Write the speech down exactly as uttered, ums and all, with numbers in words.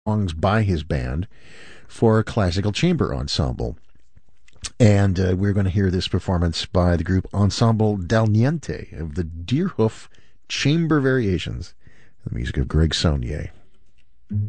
songs by his band for a classical chamber ensemble. And uh, we're going to hear this performance by the group Ensemble Dal Niente of the Deerhoof Chamber Variations, the music of Greg Saunier.